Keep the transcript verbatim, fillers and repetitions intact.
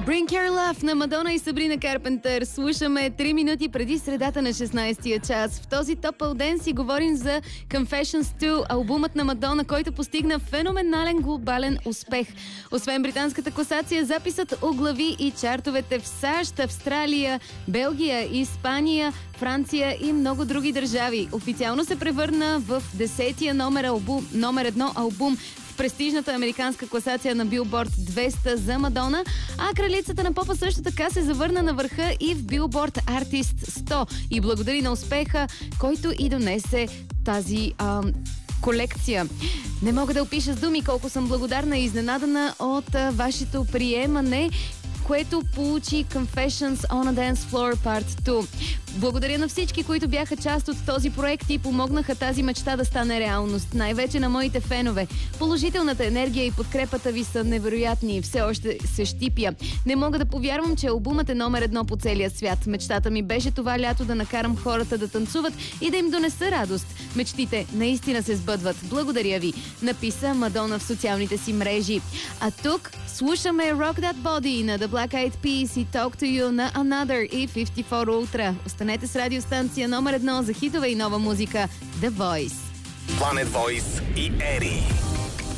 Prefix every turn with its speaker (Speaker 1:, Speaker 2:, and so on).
Speaker 1: Bring Your Love на Мадона и Сабрина Карпентър. Слушаме три минути преди средата на шестнайсетия час. В този Top Dance си говорим за Confessions two, албумът на Мадона, който постигна феноменален глобален успех. Освен британската класация, записът оглави и чартовете в САЩ, Австралия, Белгия, Испания, Франция и много други държави. Официално се превърна в десетия номер, албум, номер едно албум в престижната американска класация на Billboard двеста за Мадона, а кралицата на попа също така се завърна на върха и в Billboard Artist сто и благодари на успеха, който и донесе тази ам, колекция. Не мога да опиша с думи колко съм благодарна и изненадана от а, вашето приемане, което получи Confessions on a Dance Floor Part two. Благодаря на всички, които бяха част от този проект и помогнаха тази мечта да стане реалност. Най-вече на моите фенове. Положителната енергия и подкрепата ви са невероятни. Все още се щипя. Не мога да повярвам, че албумът е номер едно по целия свят. Мечтата ми беше това лято да накарам хората да танцуват и да им донеса радост. Мечтите наистина се сбъдват. Благодаря ви, написа Мадона в социалните си мрежи. А тук слушаме Rock That Body на The Black Eyed Peas и Talk to You на Another и петдесет и четири Ultra. Останете с радиостанция номер едно за хитове и нова музика The Voice.
Speaker 2: Planet Voice и Ери.